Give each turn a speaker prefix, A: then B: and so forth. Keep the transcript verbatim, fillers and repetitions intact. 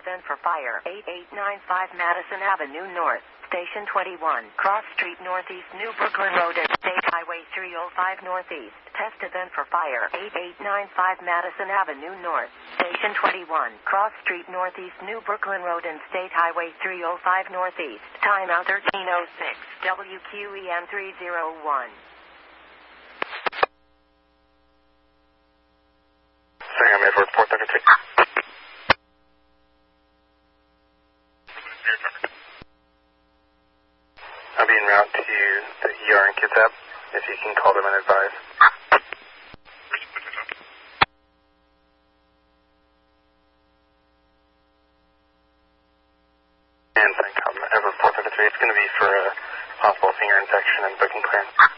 A: then for fire. eight eight nine five Madison Avenue North, Station twenty-one, Cross Street Northeast, New Brooklyn Road at State Highway three oh five Northeast. Test event for fire. eight eight nine five Madison Avenue North, Station twenty-one, Cross Street Northeast, New Brooklyn Road and State Highway three oh five Northeast. Timeout thirteen oh six, W Q E N three oh one.
B: Sangam Airport, four thirty-three. I'll be en route to the E R in Kitsap. If you can call them and advise. And Sangam Airport, four thirty-three. It's going to be for a possible finger infection and booking clearance.